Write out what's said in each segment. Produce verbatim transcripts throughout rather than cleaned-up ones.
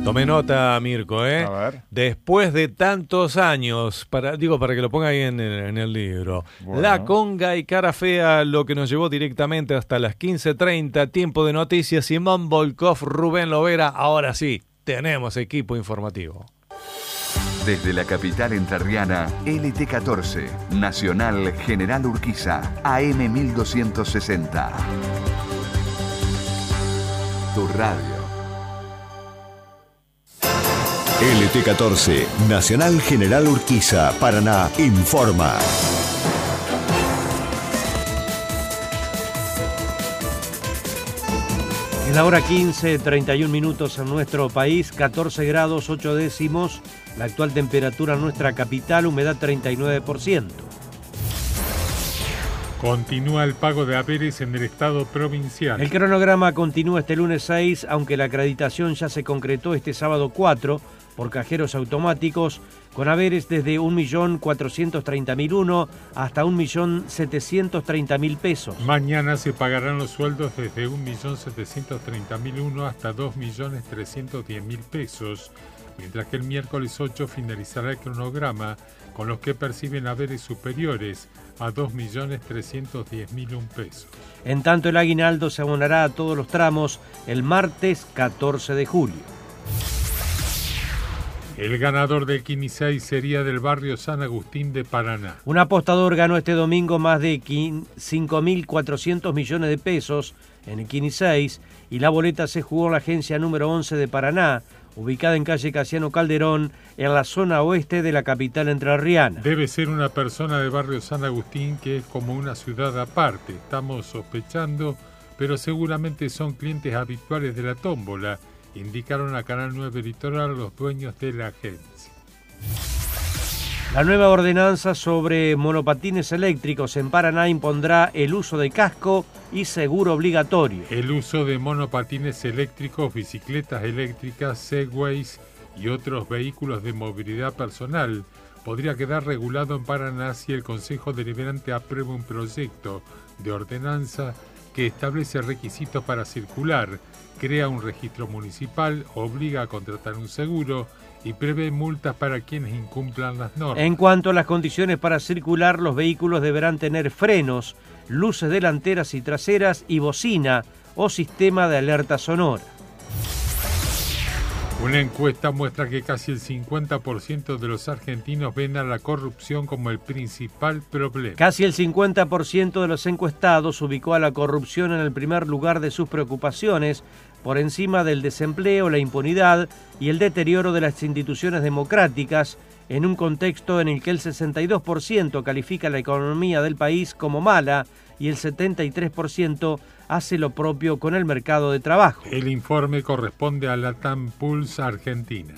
Tome nota, Mirko, ¿eh? A ver. Después de tantos años, para, digo, para que lo ponga ahí en el, en el libro. Bueno. La Conga y Cara Fea, lo que nos llevó directamente hasta las quince treinta, tiempo de noticias. Simón Volkov, Rubén Lovera. Ahora sí, tenemos equipo informativo. Desde la capital entrerriana, L T catorce, Nacional General Urquiza, A M mil doscientos sesenta. Tu radio. L T catorce, Nacional General Urquiza, Paraná, informa. En la hora quince, treinta y un minutos en nuestro país, catorce grados ocho décimos, la actual temperatura en nuestra capital, humedad treinta y nueve por ciento. Continúa el pago de haberes en el Estado provincial. El cronograma continúa este lunes seis, aunque la acreditación ya se concretó este sábado cuatro por cajeros automáticos, con haberes desde un millón cuatrocientos treinta mil uno hasta un millón setecientos treinta mil pesos. Mañana se pagarán los sueldos desde un millón setecientos treinta mil uno hasta dos millones trescientos diez mil pesos, mientras que el miércoles ocho finalizará el cronograma con los que perciben haberes superiores a dos millones trescientos diez mil un pesos. En tanto, el aguinaldo se abonará a todos los tramos el martes catorce de julio. El ganador del Quini seis sería del barrio San Agustín de Paraná. Un apostador ganó este domingo más de cinco mil cuatrocientos millones de pesos en el Quini seis y la boleta se jugó en la agencia número once de Paraná, ubicada en calle Casiano Calderón, en la zona oeste de la capital entrerriana. Debe ser una persona de barrio San Agustín, que es como una ciudad aparte. Estamos sospechando, pero seguramente son clientes habituales de la tómbola, indicaron a Canal nueve Litoral los dueños de la agencia. La nueva ordenanza sobre monopatines eléctricos en Paraná impondrá el uso de casco y seguro obligatorio. El uso de monopatines eléctricos, bicicletas eléctricas, segways y otros vehículos de movilidad personal podría quedar regulado en Paraná si el Consejo Deliberante aprueba un proyecto de ordenanza que establece requisitos para circular, crea un registro municipal, obliga a contratar un seguro y prevé multas para quienes incumplan las normas. En cuanto a las condiciones para circular, los vehículos deberán tener frenos, luces delanteras y traseras y bocina o sistema de alerta sonora. Una encuesta muestra que casi el cincuenta por ciento de los argentinos ven a la corrupción como el principal problema. Casi el cincuenta por ciento de los encuestados ubicó a la corrupción en el primer lugar de sus preocupaciones, por encima del desempleo, la impunidad y el deterioro de las instituciones democráticas, en un contexto en el que el sesenta y dos por ciento califica la economía del país como mala y el setenta y tres por ciento hace lo propio con el mercado de trabajo. El informe corresponde a Latam Pulse Argentina.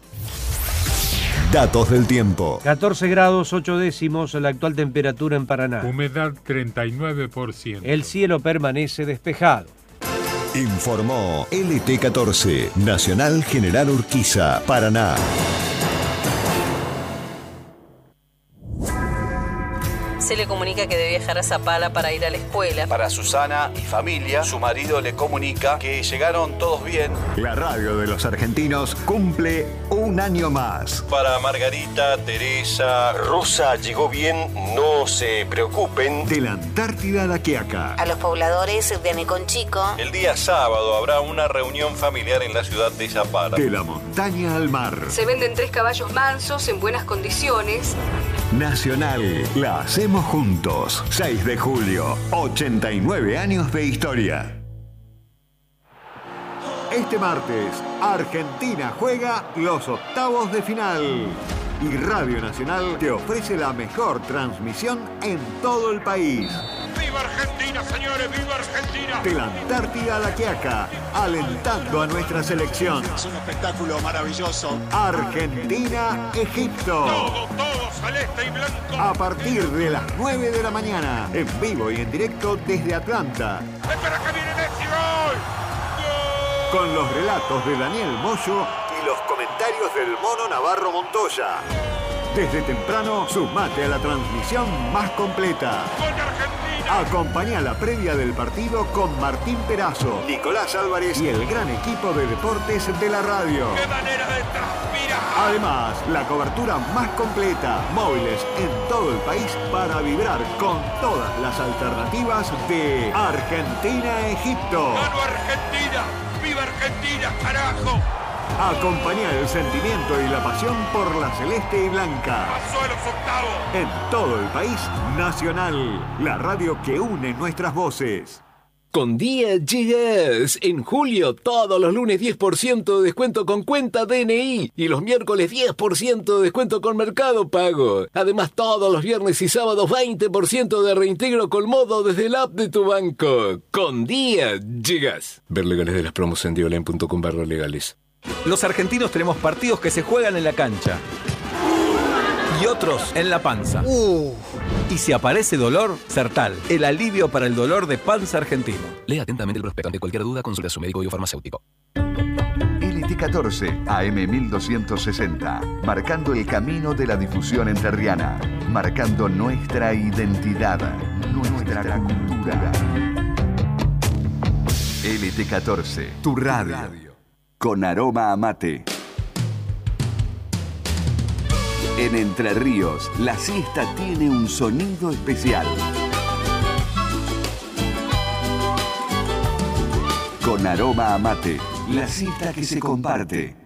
Datos del tiempo. catorce grados ocho décimos la actual temperatura en Paraná. Humedad treinta y nueve por ciento. El cielo permanece despejado. Informó L T catorce, Nacional General Urquiza, Paraná. Se le comunica que debe viajar a Zapala para ir a la escuela. Para Susana y familia, su marido le comunica que llegaron todos bien. La radio de los argentinos cumple un año más. Para Margarita, Teresa, Rosa llegó bien, no se preocupen. De la Antártida a la Quiaca. A los pobladores de Neconchico. El día sábado habrá una reunión familiar en la ciudad de Zapala. De la montaña al mar. Se venden tres caballos mansos en buenas condiciones. Nacional, la hacemos juntos. seis de julio, ochenta y nueve años de historia. Este martes, Argentina juega los octavos de final. Y Radio Nacional te ofrece la mejor transmisión en todo el país. ¡Viva Argentina, señores! ¡Viva Argentina! De la Antártida a la Quiaca, alentando a nuestra selección. Es un espectáculo maravilloso. Argentina-Egipto. Todo, todo, celeste y blanco. A partir de las nueve de la mañana, en vivo y en directo desde Atlanta. ¡Espera que viene Messi! ¡Gol! ¡Gol! Con los relatos de Daniel Moyo y los comentarios del Mono Navarro Montoya. Desde temprano, sumate a la transmisión más completa. Acompañá la previa del partido con Martín Perazo, Nicolás Álvarez y el gran equipo de deportes de la radio. ¡Qué manera de transpirar! Además, la cobertura más completa, móviles en todo el país para vibrar con todas las alternativas de Argentina-Egipto. ¡Gano Argentina! ¡Viva Argentina, carajo! Acompañá el sentimiento y la pasión por la celeste y blanca. ¡Pasó a los octavos! En todo el país, Nacional, la radio que une nuestras voces. Con Día Llegas. En julio, todos los lunes diez por ciento de descuento con cuenta D N I. Y los miércoles diez por ciento de descuento con Mercado Pago. Además, todos los viernes y sábados veinte por ciento de reintegro con modo desde el app de tu banco. Con Día Llegas. Ver legales de las promos en diolen punto com barra legales. Los argentinos tenemos partidos que se juegan en la cancha y otros en la panza. Uh. Y si aparece dolor, Sertal, el alivio para el dolor de panza argentino. Lea atentamente el prospecto. Ante cualquier duda, consulta a su médico y o farmacéutico. L T catorce, A M mil doscientos sesenta. Marcando el camino de la difusión entrerriana. Marcando nuestra identidad, nuestra, nuestra cultura. L T catorce, tu radio. Con aroma a mate. En Entre Ríos, la siesta tiene un sonido especial. Con aroma a mate, la siesta que se comparte.